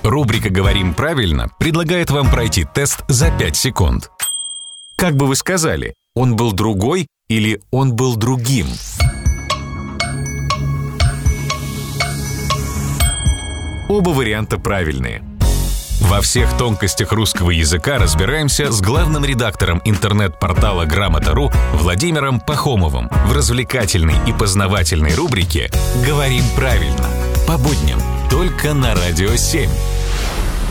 Рубрика «Говорим правильно» предлагает вам пройти тест за 5 секунд. Как бы вы сказали, он был другой или он был другим? Оба варианта правильные. Во всех тонкостях русского языка разбираемся с главным редактором интернет-портала Грамота.ру Владимиром Пахомовым в развлекательной и познавательной рубрике «Говорим правильно» по будням только на Радио 7.